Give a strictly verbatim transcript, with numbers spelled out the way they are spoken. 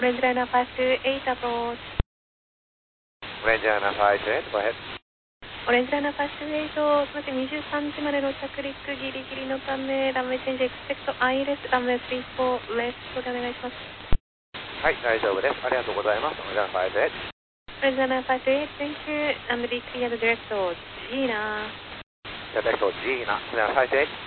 Orange Liner five two eight approach. Orange Liner five two eight, go ahead. オレンジライナーファイブエイト、すみません、にじゅうさんじまでの着陸ギリギリのため、ランウェイチェンジエクスペクトアイレス、ランウェイスリーフォーレフトでお願いします。 はい、大丈夫です。ありがとうございます。オレンジライナーファイブエイト。 オレンジライナーファイブエイト、thank you, and be clear the director, Gina. Director Gina, Orange Liner five two eight.